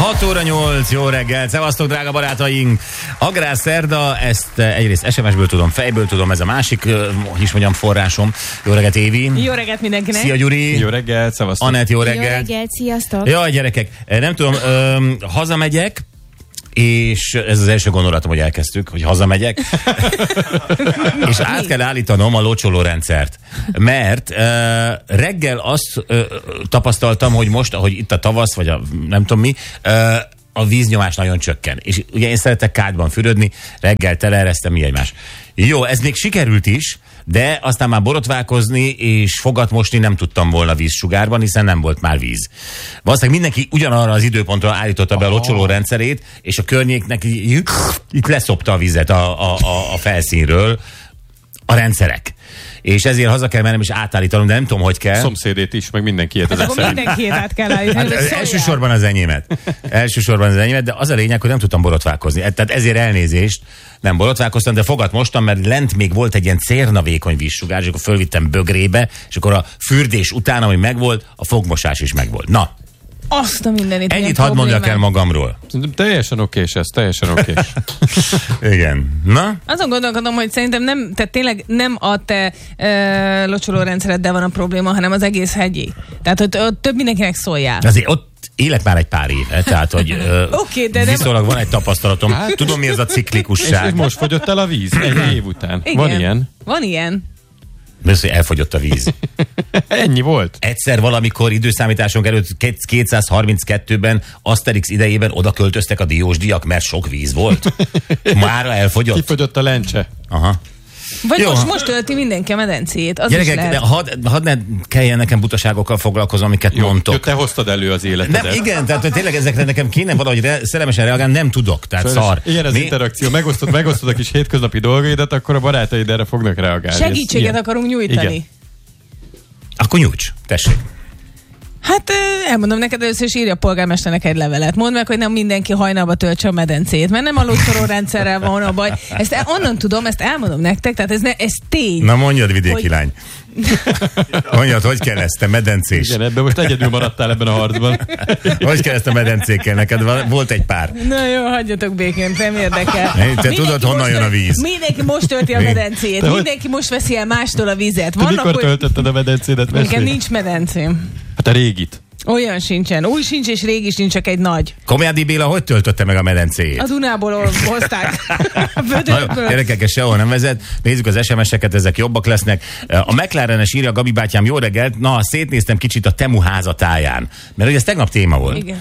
6 óra 8, jó reggel, szevasztok drága barátaink! Agrár szerda, ezt egyrészt SMS-ből tudom, fejből tudom, ez a másik, is mondjam, forrásom. Jó reggelt, Évi! Jó reggelt mindenkinek! Szia, Gyuri! Jó reggelt, szevasztok! Anett, jó reggelt! Jó reggelt, sziasztok! Jaj, gyerekek, nem tudom, hazamegyek, és ez az első gondolatom, hogy elkezdtük, hogy hazamegyek, és át kell állítanom a locsoló rendszert. Mert reggel azt tapasztaltam, hogy most, ahogy itt a tavasz, vagy a nem tudom mi, a víznyomás nagyon csökken. És ugye én szeretek kádban fürödni, reggel teleeresztem, mi egymás. Jó, ez még sikerült is, de aztán már borotválkozni és fogat mosni nem tudtam volna vízsugárban, hiszen nem volt már víz. Valószínűleg mindenki ugyanarra az időpontra állította be a locsoló rendszerét, és a környéknek itt leszopta a vizet a felszínről a rendszerek. És ezért haza kell mennem és átállítanom, de nem tudom, hogy kell. Szomszédét is, meg mindenkiét ezek szerint. Mindenkiét át kell állítani. Hát, elsősorban az enyémet. De az a lényeg, hogy nem tudtam borotválkozni. Tehát ezért elnézést, nem borotválkoztam, de fogat mostam, mert lent még volt egy ilyen cérnavékony vízsugár, és akkor fölvittem bögrébe, és akkor a fürdés után, ami megvolt, a fogmosás is megvolt. Na! Azt a mindenit. Ennyit hadd mondjak el magamról. Teljesen okés ez, teljesen okés. Igen. Na? Azon gondolkodom, hogy szerintem nem, tehát tényleg nem a te locsoló rendszereddel van a probléma, hanem az egész hegyi. Tehát, hogy ott több mindenkinek szóljál. Azért ott élek már egy pár éve, tehát, hogy viszonylag van egy tapasztalatom. Hát, tudom, mi ez a ciklikusság. És most fogyott el a víz egy év után. Igen. Van ilyen? Van ilyen. Mert elfogyott a víz. Ennyi volt. Egyszer valamikor időszámításunk előtt 232-ben Asterix idejében oda költöztek a diósdiak, mert sok víz volt. Mára elfogyott. Kifogyott a lencse. Aha. Vagy most tölti mindenki a medencét. Az gyerekek, is lehet. hadd ne kelljen nekem butaságokkal foglalkozom, amiket mondtok. Te hoztad elő az életedet. Nem, igen, tehát tényleg ezekre nekem kéne valahogy szerelmesen reagálni, nem tudok, tehát Sajnos, szar. ilyen az interakció, megosztod a kis hétköznapi dolgaidat, akkor a barátaid erre fognak reagálni. Segítséget akarunk nyújtani. Igen. Akkor nyújts, tessék. Hát elmondom neked, először is írja a polgármesternek egy levelet. Mondd meg, hogy nem mindenki hajnalba töltse a medencét, mert nem a locsoló rendszerrel van a baj. Ezt onnan tudom, ezt elmondom nektek, tehát ez tény. Na mondjad, vidéki lány. Mondjad, hogy kell ezt, te medencés. Igen, ebben most egyedül maradtál ebben a harcban. Hogy kell ezt a medencékkel? Neked volt egy pár. Na jó, hagyjatok békén, nem érdekel. Te tudod, honnan jön a víz. Mindenki most tölti a medencét. Mindenki most veszi el mástól a vizet. Te mikor töltötted a medencédet? Nekem nincs medencém. Hát a régit. Olyan sincsen. Új sincs és régi sincs, csak egy nagy. Komjádi Béla hogy töltötte meg a medencéjét? A Dunából hozták. Gyerekek, ez sehol nem vezet. Nézzük az SMS-eket, ezek jobbak lesznek. A McLaren-es írja, Gabi bátyám, jó reggelt. Na, szétnéztem kicsit a Temu házatáján. Mert ugye ez tegnap téma volt. Igen.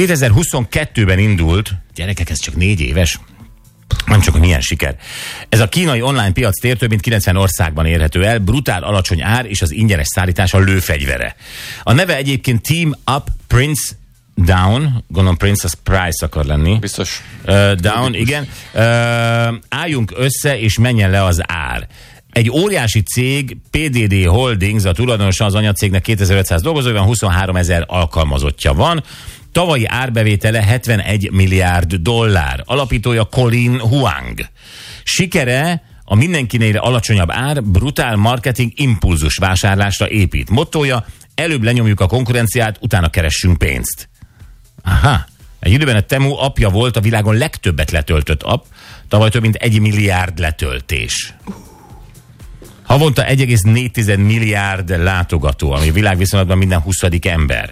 2022-ben indult, gyerekek, ez csak 4 éves. Nem csak, hogy milyen siker. Ez a kínai online piac tér több mint 90 országban érhető el, brutál alacsony ár és az ingyenes szállítás a lőfegyvere. A neve egyébként Team Up Prince Down, gondolom Prince az Price akar lenni. Biztos. Down, igen. Álljunk össze és menjen le az ár. Egy óriási cég, PDD Holdings, a tulajdonosa az anyacégnek 2500 dolgozói, 23 000 alkalmazottja van. Tavalyi árbevétele 71 milliárd dollár. Alapítója Colin Huang. Sikere a mindenkinél alacsonyabb ár, brutál marketing, impulzus vásárlásra épít. Mottója, előbb lenyomjuk a konkurenciát, utána keressünk pénzt. Aha. Egy időben a Temu appja volt a világon legtöbbet letöltött app, tavaly több mint 1 milliárd letöltés. Havonta 1,4 milliárd látogató, ami világviszonylatban minden 20. ember.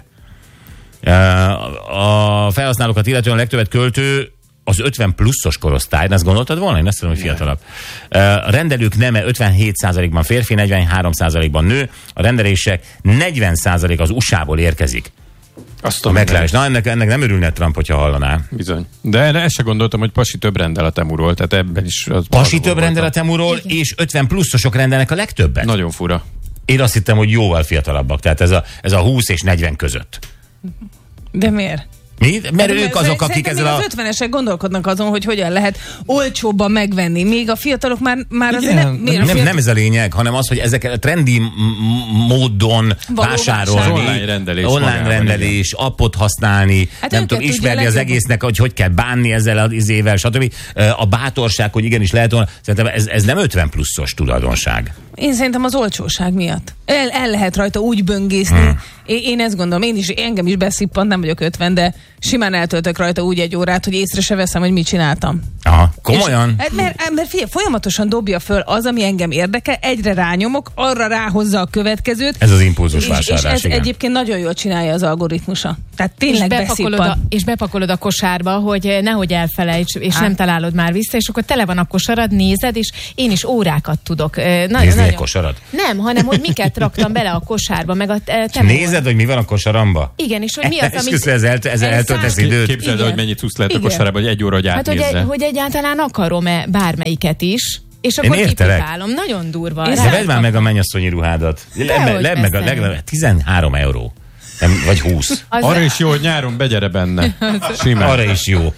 A felhasználókat illetően a legtöbbet költő az 50 pluszos korosztály, ezt gondoltad volna? Én azt tudom, hogy fiatalabb. A rendelők neme 57%-ban férfi, 43%-ban nő, a rendelések 40% az USA-ból érkezik. Azt a McLaren. Na, ennek nem örülne Trump, hogyha hallaná. Bizony. De erre ezt se gondoltam, hogy Pasi több rendel a Temuról, tehát ebben is... Pasi több rendel a Temuról, és 50 pluszosok rendelnek a legtöbbet. Nagyon fura. Én azt hittem, hogy jóval fiatalabbak, tehát ez a 20 és 40 között. De miért? Mi? Mert ők azok, akik ezzel az 50-esek gondolkodnak azon, hogy hogyan lehet olcsóbban megvenni. Még a fiatalok már azért nem ez a lényeg, hanem az, hogy ezeket a trendi módon vásárolni. Online rendelés, appot használni, hát nem tudom, ismerni az egésznek, hogy kell bánni ezzel az izével, stb. A bátorság, hogy igenis lehet volna. Szerintem ez nem 50 pluszos tulajdonság. Én szerintem az olcsóság miatt. El lehet rajta úgy böngészni. Én ezt gondolom, engem is beszippant, nem vagyok 50, de simán eltöltök rajta úgy egy órát, hogy észre se veszem, hogy mit csináltam. Aha, komolyan? Mert figyelj, folyamatosan dobja föl az, ami engem érdekel, egyre rányomok, arra ráhozza a következőt. Ez az impulzus vásárlás, és ez egyébként nagyon jól csinálja az algoritmusa. Tehát tényleg beszippan. És bepakolod a kosárba, hogy nehogy elfelejts, és nem találod már vissza, és akkor tele van a kosarad, nézed, és én is órákat tudok. Nézni egy kosarat? Nem, hanem hogy miket raktam bele a kosárba, meg a nézed, hogy mi van a kosaramba? Igen, és hogy mi az, amit... Ez eltöltesz időt. Képzeld, hogy mennyit tudsz lehet a kosárba, hogy egy óra, hogy átnézze. Hát, hogy egyáltalán akarom-e bármelyiket is, és akkor kipipálom. Nagyon durva. De vedd már meg a mennyasszonyi ruhádat. Ledd meg a legalább 13 euró. Nem, vagy 20. Arra is jó, hogy nyáron begyere benne. Simán. Arra is jó.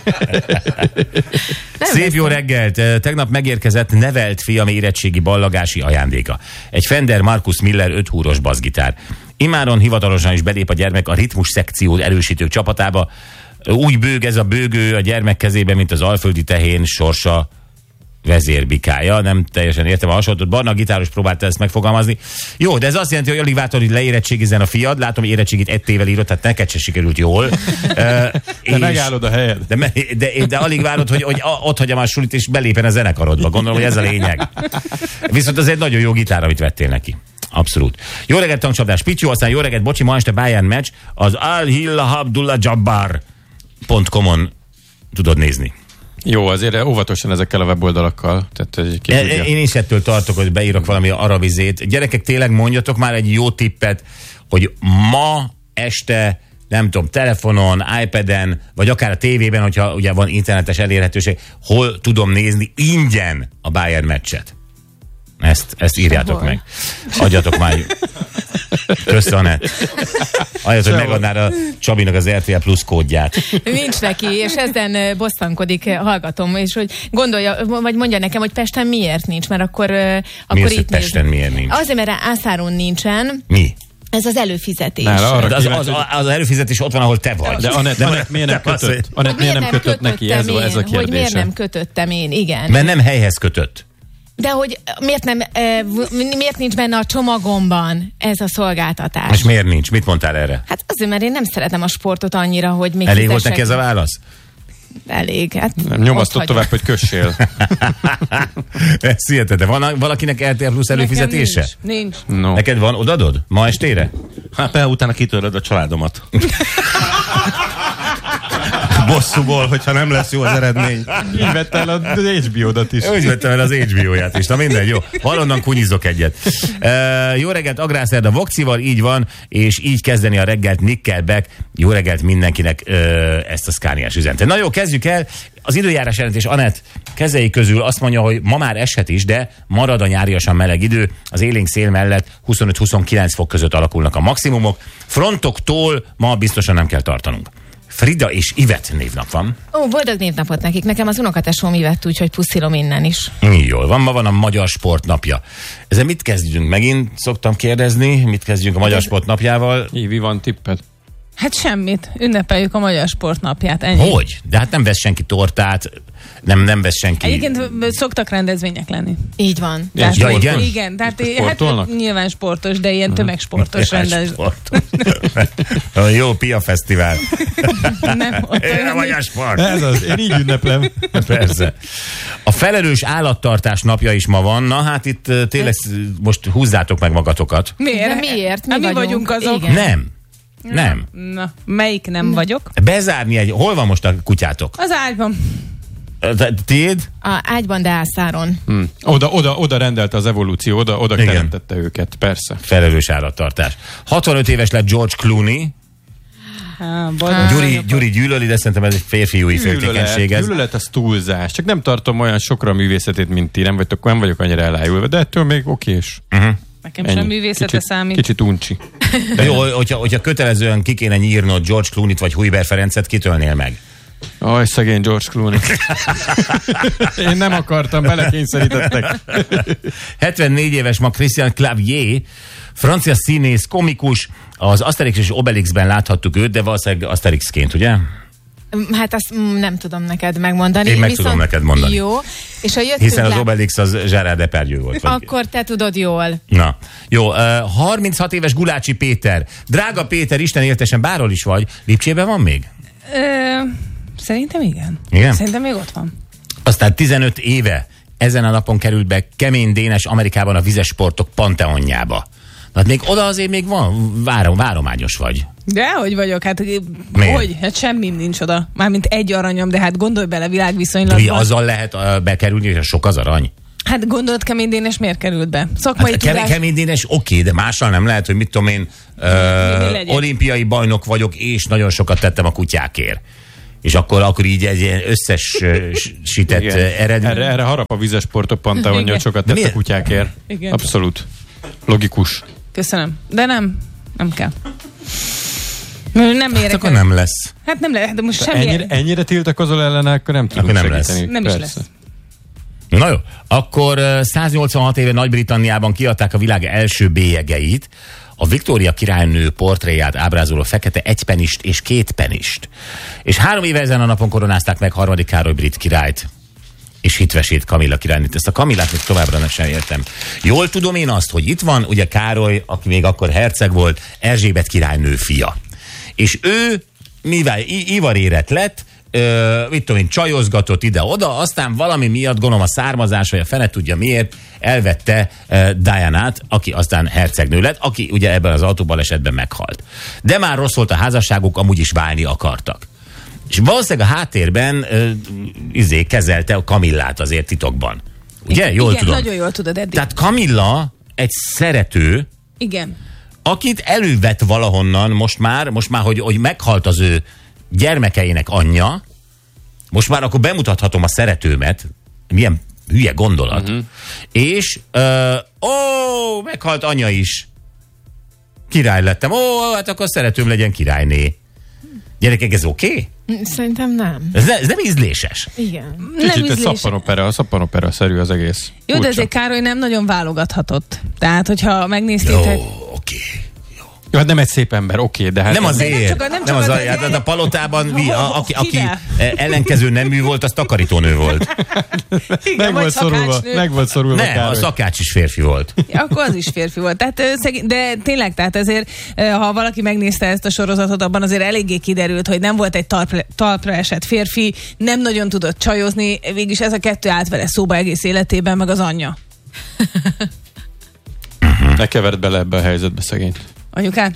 Szép jó reggelt! Tegnap megérkezett nevelt fiam érettségi ballagási ajándéka. Egy Fender Marcus Miller 5 húros basszgitár. Imáron hivatalosan is belép a gyermek a ritmus szekció erősítők csapatába. Úgy bőg ez a bőgő a gyermek kezébe, mint az alföldi tehén sorsa vezérbikája. Nem teljesen értem a hasonlatot. Barna gitáros próbálta ezt megfogalmazni. Jó, de ez azt jelenti, hogy alig vártad, hogy leérettségizzen a fiad. Látom, hogy érettségit 1 évvel írott, tehát neked se sikerült jól. De megállod a helyed. De alig várod, hogy ott hagyjam a sulit, és belépen a zenekarodba. Gondolom, hogy ez a lényeg. Viszont ez egy nagyon jó gitár, amit vettél neki. Abszolút. Jó reggelt, tankcsapdás Pityu, aztán jó reggelt, bocsi, ma este Bayern meccs, az Al-Hilal Abdullah Jabbar.com-on tudod nézni. Jó, azért óvatosan ezekkel a weboldalakkal. Én is ettől tartok, hogy beírok valami arabizét. Gyerekek, tényleg mondjatok már egy jó tippet, hogy ma este, nem tudom, telefonon, iPaden, vagy akár a tévében, hogyha ugye van internetes elérhetőség, hol tudom nézni ingyen a Bayern meccset. Ezt írjátok meg. Adjatok már. Köszönöm, Anett. Ahhoz, hogy megadnád a Csabinak az RTL Plus kódját. Nincs neki, és ezen bosszankodik, hallgatom, és hogy gondolja, vagy mondja nekem, hogy Pesten miért nincs, mert akkor mi az, itt Pesten miért nincs? Azért, mert Ászáron nincsen. Mi? Ez az előfizetés. Az előfizetés ott van, ahol te vagy. De Anett miért nem kötött? Anett miért nem kötött neki? Ez a kérdése. Hogy miért nem kötöttem én, igen. Mert nem helyhez kötött. De hogy miért nincs benne a csomagomban ez a szolgáltatás? És miért nincs? Mit mondtál erre? Hát azért, mert én nem szeretem a sportot annyira, hogy még elég volt neki ez a válasz? Elég, hát nem nyomasztott tovább, hogy kössél. Ez hihetetlen. Van valakinek RTL Plus előfizetése? Nincs. No. Neked van? Odadod? Ma estére? Hát például utána kitöröd a családomat. Bosszúból, hogyha nem lesz jó az eredmény. Így vett el az HBO-dat is. Úgy vettem el az HBO-ját is. Na mindegy, jó. Valonnan kunyizok egyet. Jó reggelt, Agrárszerda Vokcival, így van, és így kezdeni a reggelt Nickelback. Jó reggelt mindenkinek ezt a Scaniás üzenetet. Na jó, kezdjük el. Az időjárás jelentés Anett kezei közül azt mondja, hogy ma már eshet is, de marad a nyáriasan meleg idő. Az élénk szél mellett 25-29 fok között alakulnak a maximumok. Frontoktól ma biztosan nem kell tartanunk. Frida és Ivet névnap van. Ó, boldog névnapot nekik. Nekem az unokatesóm Ivet, úgyhogy puszilom innen is. Jól van, ma van a Magyar Sport napja. Ezzel mit kezdjünk? Megint szoktam kérdezni, mit kezdjünk a Magyar Sport napjával? Ívi, van tipped? Hát semmit. Ünnepeljük a Magyar Sport napját. Ennyi. Hogy? De hát nem vesz senki tortát, nem vesz senki... Egyébként szoktak rendezvények lenni. Így van. Tehát, ja, igen? Igen, tehát hát nyilván sportos, de ilyen tömegsportos rendezvény. Jó, Pia Fesztivál. Nem, a Magyar Sport. Ez az, én így ünneplem. Persze. A felelős állattartás napja is ma van. Na hát itt tényleg most húzzátok meg magatokat. Miért? Miért? Mi vagyunk azok. Igen. Nem. Na, melyik nem vagyok? Bezárni hol van most a kutyátok? Az ágyban. Tiéd? A ágyban, de Ászáron. Oda rendelte az evolúció, oda teremtette őket, persze. Felelős állattartás. 65 éves lett George Clooney. Gyuri gyűlöli, de szerintem ez egy férfiúi féltékenység. Gyűlölet az túlzás. Csak nem tartom olyan sokra a művészetét, mint ti. Nem vagyok annyira elájulva, de ettől még okés. Nekem sem művészete számít. Kicsit uncsi. De jó, hogyha kötelezően ki kéne nyírnod George Clooney-t vagy Hujber Ferencet, kitölnél meg? Aj, szegény George Clooney. Én nem akartam, belekényszerítettek. 74 éves ma Christian Clavier, francia színész, komikus, az Asterix és Obelixben láthattuk őt, de valószínűleg Asterixként, ugye? Hát azt nem tudom neked megmondani. Én meg tudom neked mondani. Jó. És hiszen az Obelix az Gérard Depardieu volt. Vagy... Akkor te tudod jól. Na, jó. 36 éves Gulácsi Péter. Drága Péter, Isten éltesen, bárhol is vagy. Lipcsében van még? Szerintem igen. Igen? Szerintem még ott van. Aztán 15 éve ezen a napon került be Kemény Dénes Amerikában a vizes-sportok panteonjába. Hát még oda azért még van, várományos vagy. De hogy vagyok? Hát hogy? Hát semmim nincs oda. Mármint egy aranyom, de hát gondolj bele világviszonylatban. Azzal lehet bekerülni, és sok az arany. Hát gondolod, Kemény Dénes miért került be? Szakmai hát Kemény Dénes oké, de mással nem lehet, hogy mit tudom én, olimpiai bajnok vagyok, és nagyon sokat tettem a kutyákért. És akkor így egy ilyen összesített eredmény. Erre harap a vizes-sportok panteonja, hogy sokat tett a kutyákért. Igen. Abszolút. Logikus. Köszönöm. De nem kell. Nem érek. Hát akkor nem lesz. Hát nem lehet, de most semmi. Ennyire tiltakozol ellene, akkor nem tudunk segíteni. Nem is lesz. Na jó, akkor 186 éve Nagy-Britanniában kiadták a világ első bélyegeit, a Viktória királynő portréját ábrázoló fekete egypenist és kétpenist. És 3 éve ezen a napon koronázták meg harmadik Károly brit királyt és hitvesét Kamilla királynőt. Ezt a Kamillát még továbbra sem értem. Jól tudom én azt, hogy itt van ugye Károly, aki még akkor herceg volt, Erzsébet királynő fia. És ő, mivel ivarérett lett, mit tudom én, csajozgatott ide-oda, aztán valami miatt, gondolom a származás, vagy a fene tudja miért, elvette Dianát, aki aztán hercegnő lett, aki ugye ebben az autóbalesetben meghalt. De már rossz volt a házasságuk, amúgy is válni akartak. És valószínűleg a háttérben kezelte a Kamillát azért titokban. Ugye? Jól igen, tudom. Nagyon jól tudod eddig. Tehát Kamilla egy szerető, igen, akit elővett valahonnan most már hogy meghalt az ő gyermekeinek anyja, most már akkor bemutathatom a szeretőmet, milyen hülye gondolat. És meghalt anya is. Király lettem. Hát akkor szeretőm legyen királyné. Gyerekek, ez oké? Szerintem nem. Ez nem ízléses. Igen. Kicsit egy szappanopera-szerű az egész. Jó, de azért Károly nem nagyon válogathatott. Tehát, hogyha megnéztél... Oké. Jó, hát nem egy szép ember, oké, de hát... Nem azért. Nem az a palotában, aki ellenkező nemű volt, az takarítónő volt. Igen, meg volt szorulva Nem, a szakács is férfi volt. Ja, akkor az is férfi volt. Tehát, de tényleg, tehát ezért, ha valaki megnézte ezt a sorozatot, abban azért eléggé kiderült, hogy nem volt egy talpra esett férfi, nem nagyon tudott csajozni, végülis ez a kettő állt vele szóba egész életében, meg az anyja. Ne keverd bele ebbe a helyzetbe szegényt. Anyukán?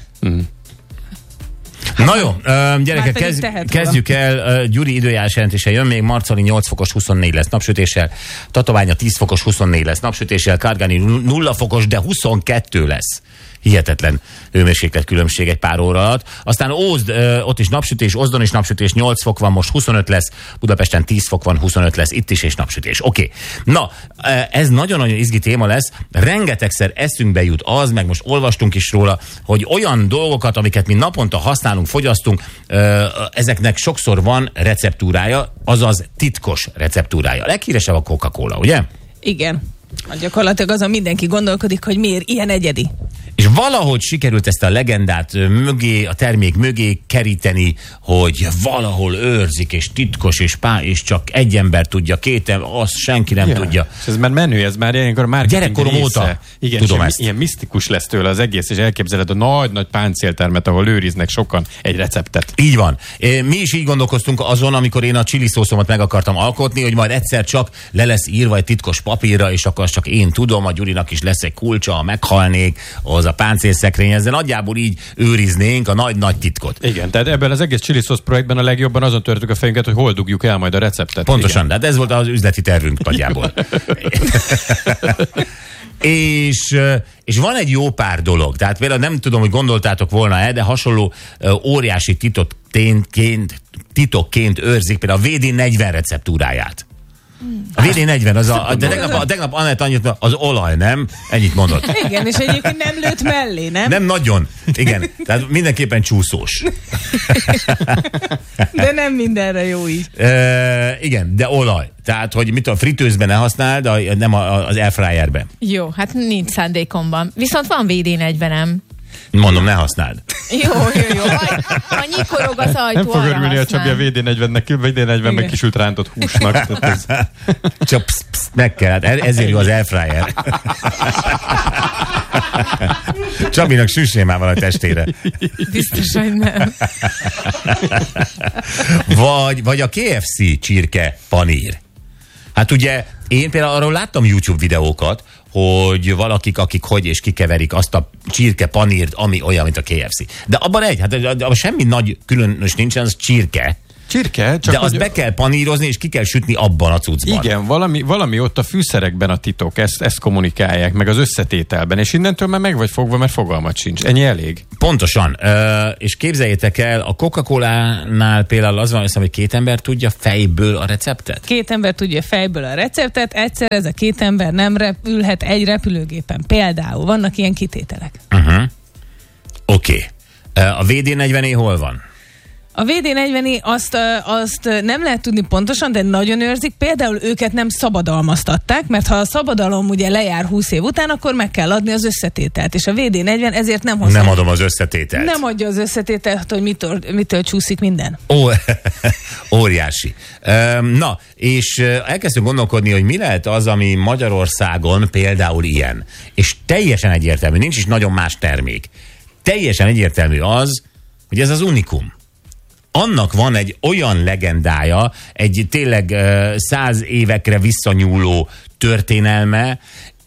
Na jó, gyerekek, kezdjük el. Gyuri időjárás jelentése jön még. Marcali 8 fokos 24 lesz napsütéssel, Tatabánya 10 fokos 24 lesz napsütéssel, Kárgáni 0 fokos, de 22 lesz. Hihetetlen hőmérséklet különbség egy pár óra alatt. Aztán Ózd, ott is napsütés, Ózdon is napsütés, 8 fok van, most 25 lesz, Budapesten 10 fok van, 25 lesz, itt is és napsütés. Oké. Na, ez nagyon-nagyon izgi téma lesz. Rengetegszer eszünkbe jut az, meg most olvastunk is róla, hogy olyan dolgokat, amiket mi naponta használunk, fogyasztunk, ezeknek sokszor van receptúrája, azaz titkos receptúrája. A leghíresebb a Coca-Cola, ugye? Igen. Gyakorlatilag azon mindenki gondolkodik, hogy miért ilyen egyedi. És valahogy sikerült ezt a legendát a termék mögé keríteni, hogy valahol őrzik, és titkos, és csak egy ember tudja, azt senki nem tudja. És ez már menő, ez már ilyenkor marketing gyerekkorom óta igen, tudom ezt. Ilyen misztikus lesz tőle az egész, és elképzeled a nagy-nagy páncéltermet, ahol őriznek sokan egy receptet. Így van. Mi is így gondolkoztunk azon, amikor én a chili szószomat meg akartam alkotni, hogy majd egyszer csak le lesz írva egy titkos papírra, és akkor azt csak én tudom, a Gyurinak is lesz egy kulcsa, ha meghalnék, az a páncélszekrény, ezzel nagyjából így őriznénk a nagy-nagy titkot. Igen, tehát ebben az egész chili sauce projektben a legjobban azon törtük a fejünket, hogy hol dugjuk el majd a receptet. Pontosan, de hát ez volt az üzleti tervünk nagyjából. És van egy jó pár dolog, tehát például nem tudom, hogy gondoltátok volna-e, de hasonló óriási titokként őrzik például a VD40 receptúráját. A VD40, de tegnap Anett annyit, az olaj, nem? Ennyit mondott. Igen, és egyébként nem lőtt mellé, nem? Nem nagyon. Igen, tehát mindenképpen csúszós. De nem mindenre jó így. Igen, de olaj. Tehát, hogy mit a fritőzben ne használd, nem az airfryerbe. Jó, hát nincs szándékomban. Viszont van VD40-em. Mondom, ne használd. Jó. Ha nyikorog az ajtó, Nem fog arra örülni a Csabi a használ. VD40-nek kisült rántott húsnak. Csak meg kell, hát ezért jó az airfryer. Csabinak süssémá van a testére. Biztos, hogy nem. Vagy a KFC csirke panír. Hát ugye én például arról láttam YouTube videókat, hogy valakik, akik hogy és kikeverik azt a csirke panírt, ami olyan, mint a KFC. De abban abban semmi nagy különös nincsen, az csirke. Csirke, csak de azt be kell panírozni, és ki kell sütni abban a cuccban. Igen, valami ott a fűszerekben a titok, ezt kommunikálják, meg az összetételben, és innentől már meg vagy fogva, mert fogalmat sincs. Ennyi elég? Pontosan. És képzeljétek el, a Coca-Colánál például az van, hogy 2 ember tudja fejből a receptet? 2 ember tudja fejből a receptet, egyszer ez a 2 ember nem ülhet egy repülőgépen. Például vannak ilyen kitételek. Oké. A VD40 hol van? A VD40 azt nem lehet tudni pontosan, de nagyon őrzik. Például őket nem szabadalmaztatták, mert ha a szabadalom ugye lejár 20 év után, akkor meg kell adni az összetételt. És a VD40 ezért nem hozza. Nem adom az összetételt. Nem adja az összetételt, hogy mitől csúszik minden. Óriási. Na, és elkezdtünk gondolkodni, hogy mi lehet az, ami Magyarországon például ilyen. És teljesen egyértelmű, nincs is nagyon más termék. Teljesen egyértelmű az, hogy ez az unikum. Annak van egy olyan legendája, egy tényleg 100 évekre visszanyúló történelme,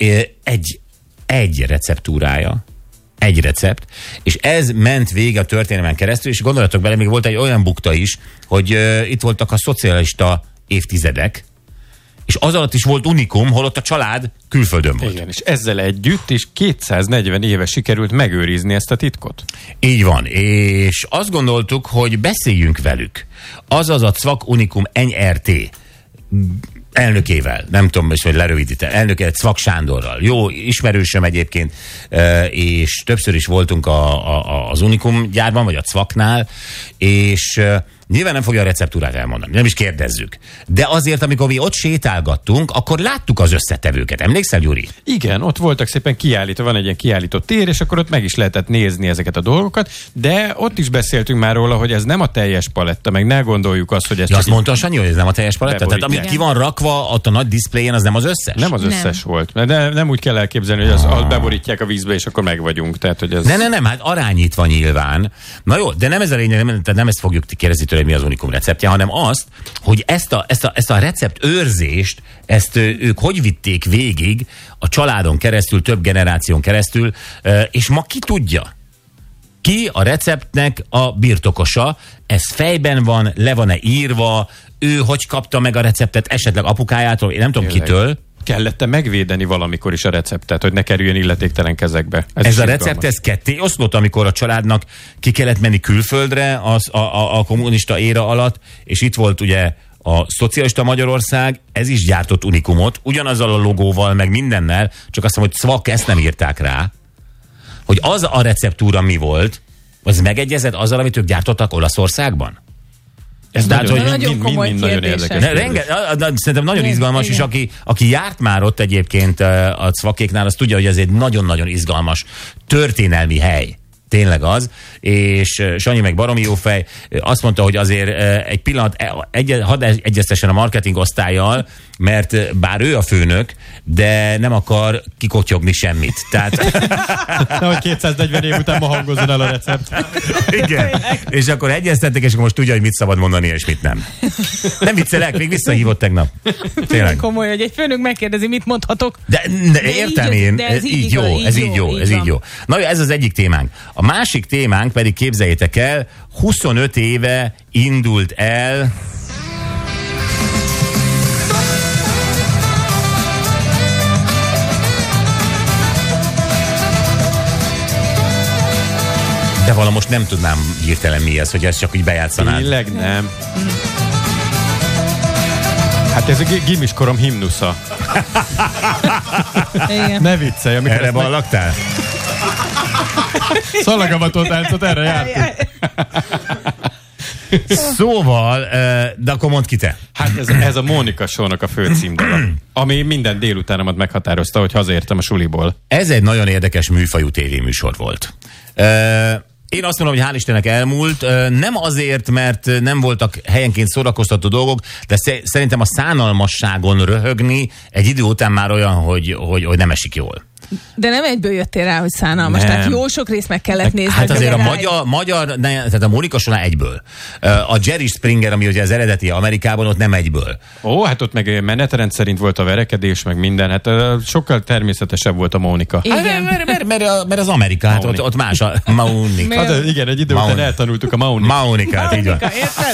egy receptúrája, egy recept, és ez ment végig a történelmen keresztül, és gondolatok bele, még volt egy olyan bukta is, hogy itt voltak a szocialista évtizedek, és az alatt is volt unikum, holott a család külföldön volt. Igen, és ezzel együtt is 240 éve sikerült megőrizni ezt a titkot. Így van, és azt gondoltuk, hogy beszéljünk velük. Azaz a Cvak Unikum NRT elnökével, nem tudom, hogy lerövidítem, elnöke Cvak Sándorral. Jó, ismerősöm egyébként, és többször is voltunk az Unikum gyárban, vagy a Cvaknál, és nyilván nem fogja a receptúrát elmondani, nem is kérdezzük. De azért, amikor mi ott sétálgattunk, akkor láttuk az összetevőket. Emlékszel, Gyuri? Igen, ott voltak szépen kiállítva, van egy ilyen kiállított tér, és akkor ott meg is lehetett nézni ezeket a dolgokat, de ott is beszéltünk már róla, hogy ez nem a teljes paletta, meg ne gondoljuk azt, hogy ez azt mondta Sanyi, hogy ez nem a teljes paletta? Tehát amit Igen. ki van rakva ott a nagy diszpléjen, az nem az összes? Nem az összes volt. De nem úgy kell elképzelni, hogy azt beborítják a vízbe, és akkor meg vagyunk. Tehát, hogy ez... Nem, hát arányítva nyilván. Na jó, de nem ez a lényeg, nem ezt fogjuk kérdezni tőle, hogy mi az Unikum receptje, hanem azt, hogy ezt a recept őrzést, ezt ők hogy vitték végig a családon keresztül, több generáción keresztül, és ma ki tudja? Ki a receptnek a birtokosa? Ez fejben van, le van-e írva, ő hogy kapta meg a receptet, esetleg apukájától, én nem tudom kitől. Kellett megvédeni valamikor is a receptet, hogy ne kerüljön illetéktelen kezekbe. Ez a recept, ez ketté oszlott, amikor a családnak ki kellett menni külföldre a kommunista éra alatt, és itt volt ugye a szocialista Magyarország, ez is gyártott unikumot, ugyanazzal a logóval, meg mindennel, csak azt mondom, hogy Cvak, ezt nem írták rá, hogy az a receptúra mi volt, az megegyezett azzal, amit ők gyártottak Olaszországban? Ez nagyon komoly mind nagyon kérdés. érdekes. Szerintem nagyon izgalmas, és aki járt már ott egyébként a Cvakéknál, az tudja, hogy ez egy nagyon-nagyon izgalmas történelmi hely. Tényleg az, és Sanyi meg baromi jó fej, azt mondta, hogy azért egy pillanat, hadd egyeztessen a marketing osztállyal, mert bár ő a főnök, de nem akar kikotyogni semmit. Tehát... Nehogy 240 év után ma hangozzon el a recept. Igen. És akkor egyeztettek, és akkor most tudja, hogy mit szabad mondani, és mit nem. Nem viccelek, még visszahívott tegnap. Tényleg. Komoly, hogy egy főnök megkérdezi, mit mondhatok. De értem én, ez így jó. Na jó, ez az egyik témánk. A másik témánk pedig képzeljétek el, 25 éve indult el... De vala most nem tudnám hirtelen mi ez, hogy ezt csak úgy bejátszanád. Tényleg nem. Hát ez a gimiskorom himnusza. Igen. Ne viccelj, amikor erre ballaktál? Szalagavató táncot, erre jártunk. Szóval, de akkor mondd ki te. Hát ez a Mónika Show-nak a fő címdala, ami minden délutánomat meghatározta, hogy hazaértem a suliból. Ez egy nagyon érdekes műfajú tévéműsor volt. Én azt mondom, hogy hál' Istennek elmúlt, nem azért, mert nem voltak helyenként szórakoztató dolgok, de szerintem a szánalmasságon röhögni egy idő után már olyan, hogy nem esik jól. De nem egyből jöttél rá, hogy szánalmas. Nem. Tehát jó sok részt meg kellett nézni. Hát azért tehát a Mónika Show egyből. A Jerry Springer, ami ugye az eredeti Amerikában, ott nem egyből. Ó, hát ott meg menetrend szerint volt a verekedés, meg minden. Hát sokkal természetesebb volt a Mónika. Igen. Mert az Amerika, hát ott más a Mónika. Hát, igen, egy idő után eltanultuk a Mónikát, így van.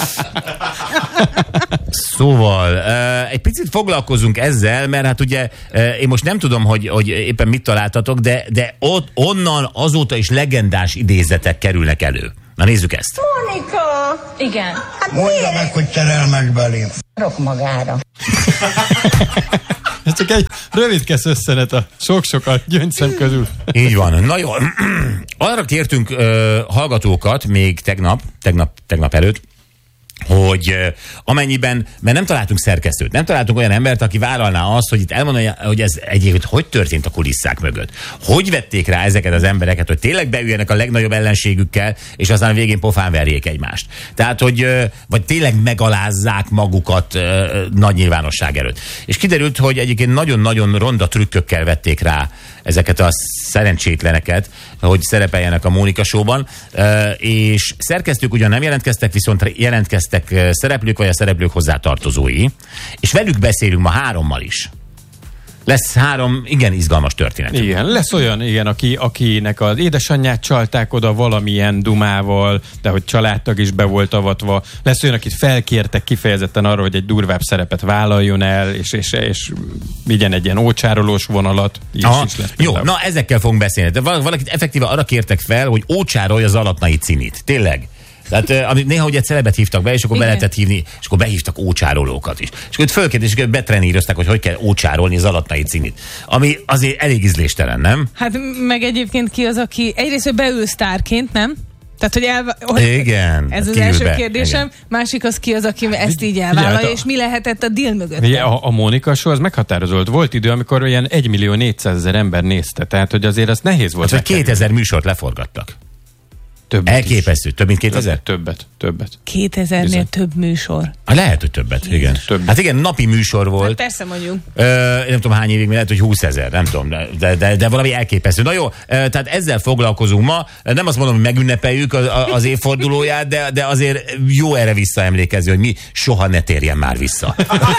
Szóval egy picit foglalkozunk ezzel, mert hát ugye én most nem tudom, hogy éppen mit találtatok, de ott onnan azóta is legendás idézetek kerülnek elő. Na nézzük ezt. Mónika! Igen. Hát Mondja meg, hogy terel meg belém. Rok magára. Ez csak egy rövidkesz összenet a sok-sokat gyöngyszem közül. Így van. Na jó. Arra kértünk hallgatókat még tegnap előtt, hogy amennyiben, mert nem találtunk szerkesztőt, nem találtunk olyan embert, aki vállalná azt, hogy itt elmondja, hogy ez egyébként hogy történt a kulisszák mögött. Hogy vették rá ezeket az embereket, hogy tényleg beüljenek a legnagyobb ellenségükkel, és aztán a végén pofán verjék egymást. Tehát, hogy vagy tényleg megalázzák magukat nagy nyilvánosság előtt. És kiderült, hogy egyébként nagyon-nagyon ronda trükkökkel vették rá ezeket a szerencsétleneket, hogy szerepeljenek a Mónika Show-ban, és szerkesztők ugyan nem jelentkeztek, viszont jelentkeztek szereplők, vagy a szereplők hozzátartozói, és velük beszélünk ma 3-mal is. Lesz 3 igen izgalmas történet. Igen, lesz olyan, igen, akinek az édesanyját csalták oda valamilyen dumával, de hogy családtag is be volt avatva. Lesz olyan, akit felkértek kifejezetten arra, hogy egy durvább szerepet vállaljon el, és vigyen egy ilyen ócsárolós vonalat. Is lesz jó, na ezekkel fogunk beszélni. De valakit effektíve arra kértek fel, hogy ócsárolja az Alatnai Cinit. Tényleg? Tehát néha ugye celebet hívtak be, és akkor be lehetett hívni, és akkor behívtak ócsárolókat is. És akkor fölkérték, és betrenírozták, hogy kell ócsárolni az Alatnai Cinit. Ami azért elég ízléstelen, nem? Hát meg egyébként ki az, aki egyrészt, hogy beül sztárként, nem? Tehát, hogy igen. Ez az első kérdésem. Igen. Másik az ki az, aki ezt így elvállalja, és mi lehetett a deal mögött? A Mónika Show az meghatározott. Volt idő, amikor olyan 1.400.000 ember nézte, tehát hogy azért az nehéz volt. Hát, hogy 2000 műsort leforgattak. Többet elképesztő. Is. Több mint 2000? Többet. 2000-nél több műsor. Lehet, hogy többet, igen. Többet. Hát igen, napi műsor volt. Hát persze mondjuk. Nem tudom hány évig, lehet, hogy 20 000, nem tudom, de valami elképesztő. Na jó, tehát ezzel foglalkozunk ma. Nem azt mondom, hogy megünnepeljük az évfordulóját, de azért jó erre visszaemlékezni, hogy mi soha ne térjen már vissza.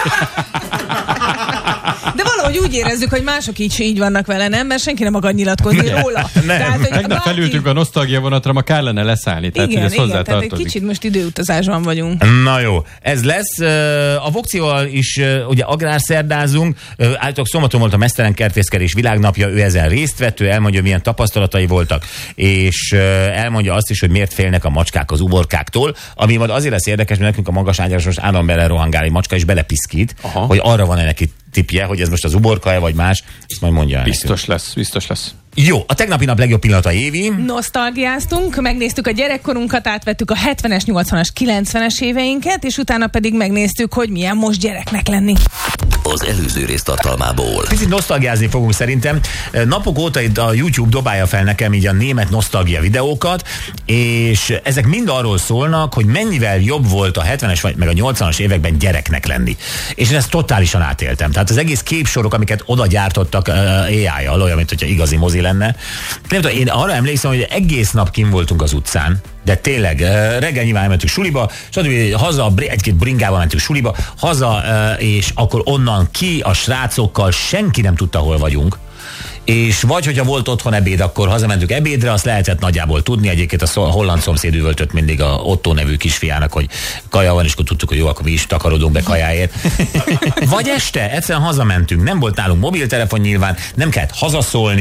De valahogy úgy érezzük, hogy mások így vannak vele, nem? Mert senki nem akar nyilatkozni róla. Tehát, tegnap felültünk a nosztalgia vonatra, ma kellene leszállni. Tehát, igen, tehát egy kicsit most időutazásban vagyunk. Na jó, ez lesz. A Vokcival is ugye agrárszerdázunk. Állítólag szombaton volt a Meztelen Kertészkedés világnapja, ő ezen részt vett, ő elmondja, milyen tapasztalatai voltak, és elmondja azt is, hogy miért félnek a macskák az uborkáktól, ami majd azért lesz érdekes, mert nekünk a magas ágyas most állandóan belerohangál egy macska, és belepiszkít, hogy arra van-e neki tippje, hogy ez most az uborka-e, vagy más, ezt majd mondja el. Biztos lesz. Jó, a tegnapi nap legjobb pillanata, Évi. Nosztalgiáztunk, megnéztük a gyerekkorunkat, átvettük a 70-es, 80-as, 90-es éveinket, és utána pedig megnéztük, hogy milyen most gyereknek lenni. Az előző rész tartalmából. Picit nosztalgiázni fogunk szerintem. Napok óta itt a YouTube dobálja fel nekem így a német nosztalgia videókat, és ezek mind arról szólnak, hogy mennyivel jobb volt a 70-es meg a 80-as években gyereknek lenni. És én ezt totálisan átéltem. Tehát az egész képsorok, amiket oda gyártottak AI-jal, olyan, mint hogyha igazi mozi lenne. Nem tudom, én arra emlékszem, hogy egész nap kint voltunk az utcán, de tényleg reggel nyilván mentünk suliba, stb. Haza, egy-két bringával mentünk suliba, haza, és akkor onnan ki a srácokkal, senki nem tudta, hol vagyunk. És vagy, hogyha volt otthon ebéd, akkor hazamentünk ebédre, azt lehetett nagyjából tudni. Egyébként a holland szomszéd üvöltött mindig a Otto nevű kisfiának, hogy kaja van, és akkor tudtuk, hogy jó, akkor mi is takarodunk be kajáért. Vagy este, egyszerűen hazamentünk, nem volt nálunk mobiltelefon nyilván, nem kellett hazaszólni,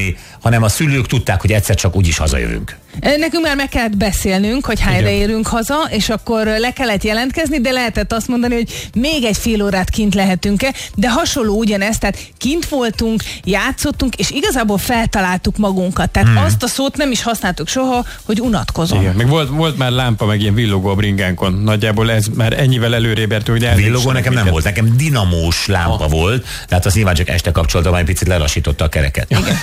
hanem a szülők tudták, hogy egyszer csak úgyis hazajövünk. Nekünk már meg kellett beszélnünk, hogy hányra érünk haza, és akkor le kellett jelentkezni, de lehetett azt mondani, hogy még egy fél órát kint lehetünk-e, de hasonló ugyanezt, tehát kint voltunk, játszottunk, és igazából feltaláltuk magunkat. Tehát azt a szót nem is használtuk soha, hogy unatkozom. Igen, meg volt már lámpa, meg ilyen villogó a bringánkon. Nagyjából ez már ennyivel előrébb ért, hogy villogó nekem nem volt, nekem dinamós lámpa volt, tehát azt nyilván csak este kapcsoltam, majd picit lelassította a kereket. Igen.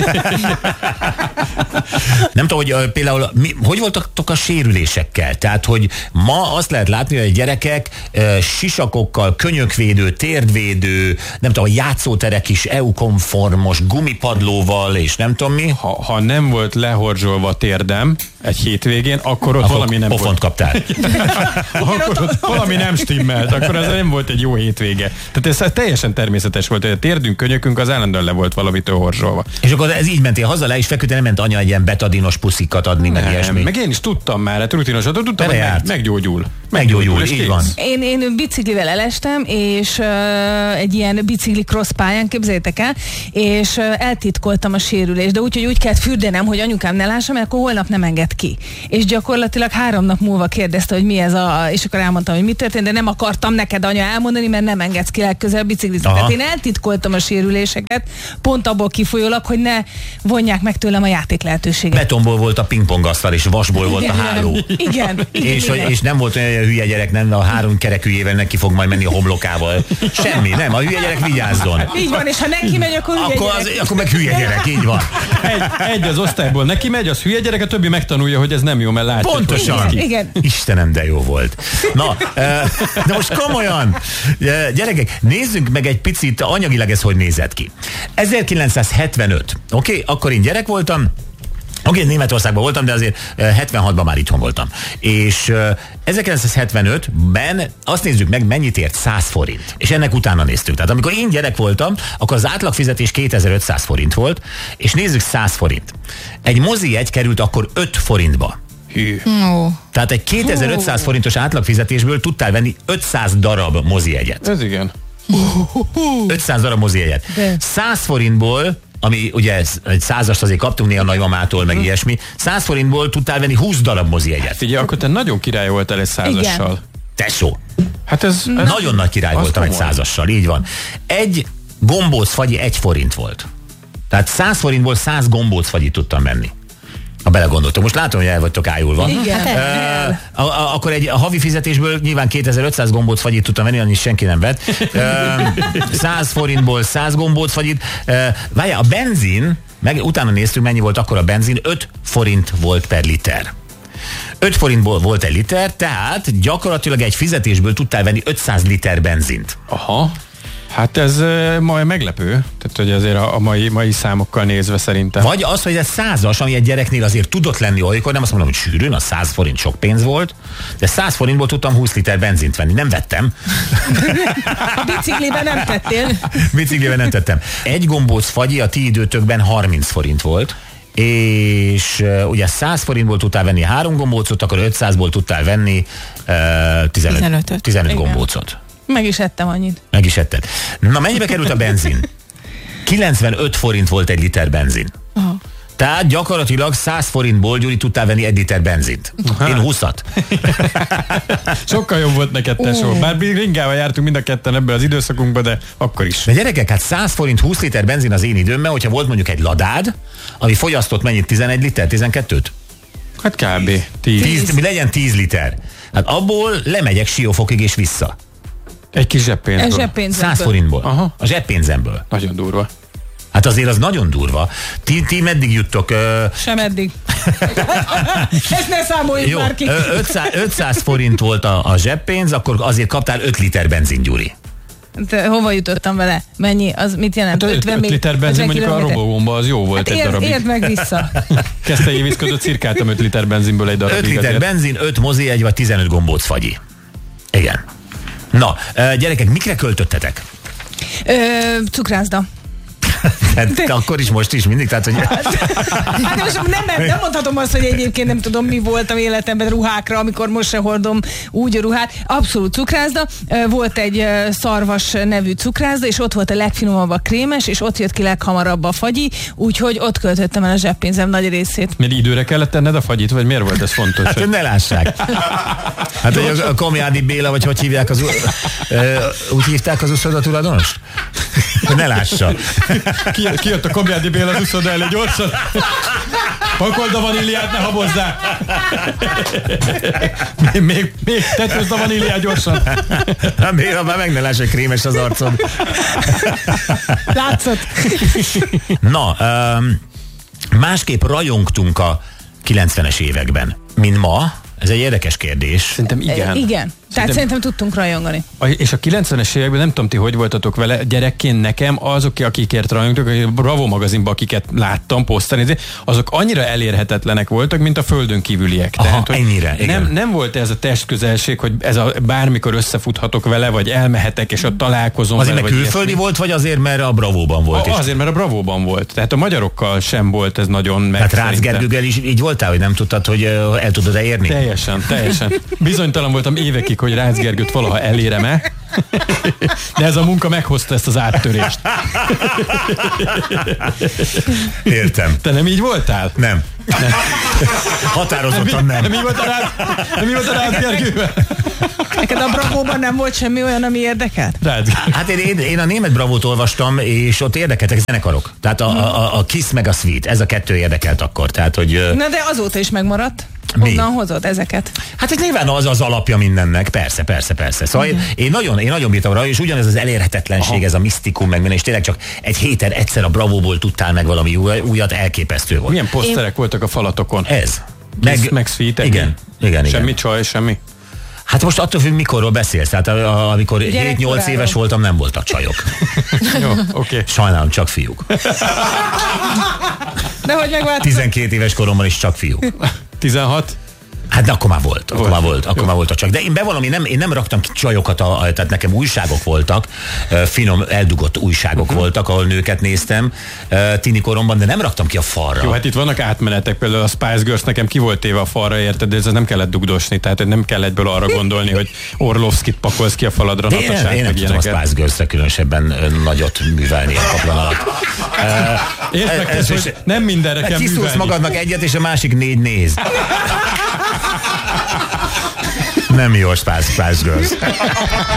Nem tudom, hogy például hogy voltatok a sérülésekkel? Tehát, hogy ma azt lehet látni, hogy a gyerekek sisakokkal, könyökvédő, térdvédő, nem tudom, a játszóterek is EU-konformos gumipadlóval, és nem tudom mi. Ha nem volt lehorzsolva térdem egy hétvégén, akkor ott valami nem pofont kaptál. Akkor ott valami nem stimmelt, akkor ez nem volt egy jó hétvége. Tehát ez teljesen természetes volt, hogy a térdünk, könyökünk az állandóan le volt valamitől horzsolva. És akkor ez így mentél haza, le is feküdtél, nem ment anya egy ilyen betadinos puszikat adni, meg ilyesmi. Meg én is tudtam már, hát rutinosat tudtam, hogy meggyógyul. Meggyógyul, így van. Én biciklivel elestem, és egy ilyen bicikli cross pályán, képzeljétek el, és eltitkoltam a sérülést, de úgy kellett fürdenem, hogy anyukám ne lássa, mert akkor holnap nem enged ki. És gyakorlatilag 3 nap múlva kérdezte, hogy mi ez és akkor elmondtam, hogy mi történt, de nem akartam neked, anya, elmondani, mert nem engedsz ki legközelebb biciklizni. Tehát én eltitkoltam a sérüléseket, pont abból kifolyólag, hogy ne vonják meg tőlem a játék lehetőséget. Betonból volt a pingpongasztal, és vasból volt a háló. Igen. És nem volt olyan, hogy a hülye gyerek nem a 3 kerekűjével neki fog majd menni a homlokával. Semmi, nem, a hülye gyerek vigyázzon. Így van, és ha neki megy, akkor hülye gyerek. Akkor meg hülye gyerek, így van. Egy az osztályból neki megy, az hülye gyerek, a többi megtanulja, hogy ez nem jó, mert látja. Pontosan. Igen. Istenem, de jó volt. Na, de most komolyan, gyerekek, nézzünk meg egy picit anyagilag ez hogy nézett ki. 1975, oké? Akkor én gyerek voltam, Németországban voltam, de azért 76-ban már itthon voltam. És 1975-ben azt nézzük meg, mennyit ért 100 forint. És ennek utána néztünk. Tehát amikor én gyerek voltam, akkor az átlagfizetés 2500 forint volt, és nézzük 100 forint. Egy mozijegy került akkor 5 forintba. Tehát egy 2500 forintos átlagfizetésből tudtál venni 500 darab mozijegyet. Ez igen. 500 darab mozijegyet. 100 forintból, ami ugye egy 100-ast azért kaptunk néha nagymamától, meg ilyesmi, 100 forintból tudtál venni 20 darab mozijegyet. Figyelj, akkor te nagyon király voltál egy 100-assal. Tesó. Hát ez nagyon nagy király voltam egy 100-assal, így van. Egy gombócfagyi 1 forint volt. Tehát 100 forintból 100 gombócfagyit tudtam venni. Ha belegondoltok. Most látom, hogy el vagytok ájulva. Igen. Akkor egy havi fizetésből nyilván 2500 gombócfagyit tudtam venni, annyi senki nem vett. 100 forintból 100 gombócfagyit. Várjál, a benzin, meg utána néztük, mennyi volt akkor a benzin, 5 forint volt per liter. 5 forintból volt egy liter, tehát gyakorlatilag egy fizetésből tudtál venni 500 liter benzint. Aha. Hát ez majd meglepő, tehát hogy azért a mai számokkal nézve szerintem. Vagy az, hogy ez 100-as, ami egy gyereknél azért tudott lenni olykor, nem azt mondom, hogy sűrűn, a 100 forint sok pénz volt, de 100 forintból tudtam 20 liter benzint venni, nem vettem. A bicikliben nem tettél. Bicikliben nem tettem. Egy gombóc fagyi a ti időtökben 30 forint volt, és ugye 100 forintból tudtál venni 3 gombócot, akkor 500-ból tudtál venni 15 gombócot. Meg is ettem annyit. Meg is etted. Na, mennyibe került a benzin? 95 forint volt egy liter benzin. Aha. Tehát gyakorlatilag 100 forintból, Gyuri, tudtál venni 1 liter benzint. Aha. Én 20-at. Sokkal jobb volt neked, tesó. Bár ringával jártunk mind a ketten ebből az időszakunkban, de akkor is. De gyerekek, hát 100 forint 20 liter benzin az én időmben, hogyha volt mondjuk egy ladád, ami fogyasztott mennyit, 11 liter, 12-t? Hát kb. 10. Mi legyen 10 liter. Hát abból lemegyek Siófokig és vissza. Egy kis zseppénzből. 100 forintból. Aha. A zseppénzemből. Nagyon durva. Hát azért az nagyon durva. Ti meddig juttok? Sem eddig. Ezt ne számoljuk jó, már ki. 500 forint volt a zseppénz, akkor azért kaptál 5 liter benzin, Gyuri. De hova jutottam vele? Mennyi? Az mit jelent? Hát 5 liter benzin mondjuk a robogomba az jó volt hát egy darabig. Érd meg vissza. Kezdte éviszködött, cirkáltam 5 liter benzinből egy darabig. 5 liter azért. Benzin, 5 mozijegy vagy 15 gombóc fagyi. Igen. Na, gyerekek, mikre költöttetek? Cukrászda. Hát, akkor is, most is, mindig, tehát, hogy... Hát most nem mondhatom azt, hogy egyébként nem tudom, mi voltam életemben ruhákra, amikor most se hordom úgy a ruhát. Abszolút cukrászda. Volt egy Szarvas nevű cukrászda, és ott volt a legfinomabb a krémes, és ott jött ki leghamarabb a fagyi, úgyhogy ott költöttem el a zseppénzem nagy részét. Miért időre kellett tenned a fagyit, vagy miért volt ez fontos? Hát, hogy ne lássák. Hát, hogy a Komjádi Béla, vagy hogy hívják úgy hívták az uszoda tulajdonos? Hogy ne lássa. Ki jött a Komjádi Béla az uszoda elé gyorsan? Pakold a vaníliát, ne habozzál! Még tetőzd a vaníliát gyorsan. Béla, már meg ne láss, hogy krémes az arcod. Látszott. Na, másképp rajongtunk a 90-es években, mint ma. Ez egy érdekes kérdés. Szerintem igen. Igen. Tehát szerintem tudtunk rajongani. És a 90-es években, nem tudom ti, hogy voltatok vele, gyerekként nekem azok, akikért rajongtok, a Bravo magazinban, akiket láttam posztani, azok annyira elérhetetlenek voltak, mint a földön kívüliek. Aha, tehát, ennyire, nem volt ez a testközelség, hogy ez bármikor összefuthatok vele, vagy elmehetek, és ott találkozom azért, vele. Azért, mert külföldi volt, vagy azért, mert a Bravóban volt? Azért, mert a Bravóban volt. Tehát a magyarokkal sem volt ez nagyon meg. Tehát Rácz Gergővel is így voltál, hogy nem tudtad, hogy el tudod-e érni? Teljesen. Bizonytalan voltam évekig, hogy Rácz Gergőt valaha elérem-e, de ez a munka meghozta ezt az áttörést. Értem. Te nem így voltál? Nem. Határozottan nem. Nem így volt a Rácz Gergővel? Neked a Bravóban nem volt semmi olyan, ami érdekelt? Hát én a német Bravót olvastam, és ott érdekeltek zenekarok. Tehát a Kiss meg a Sweet, ez a kettő érdekelt akkor. Tehát, hogy, na de azóta is megmaradt. Mi? Honnan hozod ezeket? Hát ez nyilván az alapja mindennek, persze. Szóval én nagyon bírtam rá, és ugyanez az elérhetetlenség, ez a misztikum, meg minden, és tényleg csak egy héten egyszer a Bravóból tudtál meg valami újat, elképesztő volt. Milyen poszterek voltak a falatokon? Ez. Meg Sweet. Igen. Semmi csaj, semmi. Hát most attól függ, mikorról beszélsz. Tehát amikor 7-8 éves voltam, nem voltak csajok. Jó, oké. Sajnálom, csak fiúk. De hogy megváltozott? 12 éves koromban is csak fiúk. 16? Hát de akkor már volt a csak. De én bevallom, én nem raktam ki csajokat, tehát nekem újságok voltak, finom, eldugott újságok voltak, ahol nőket néztem tini koromban, de nem raktam ki a falra. Jó, hát itt vannak átmenetek, például a Spice Girls nekem ki volt téve a falra, érted, de ez nem kellett dugdosni, tehát nem kell egyből arra gondolni, hogy Orlovskit pakolsz ki a faladra. De én nem tudom a Spice Girls-re különösebben nagyot művelni a kaplan alatt. Érdekes, hogy nem mindenre kell művelni. Kiszúrsz magadnak egyet, és a másik 4 néz. Nem jó a Spice Girls.